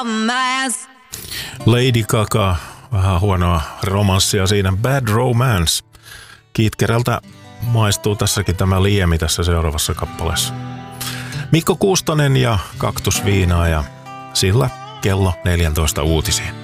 Lady Gaga, vähän huonoa romanssia siinä. Bad Romance. Kiitkerältä maistuu tässäkin tämä liemi tässä seuraavassa kappaleessa. Mikko Kuustonen ja Kaktusviinaa ja sillä kello 14 uutisiin.